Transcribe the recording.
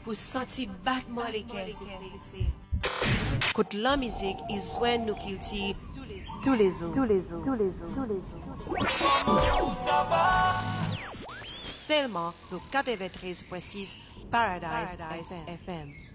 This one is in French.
pour sentir battement les caisses. Quand la musique est joint nous qui tous les jours. Seulement le 93.6 Paradise FM.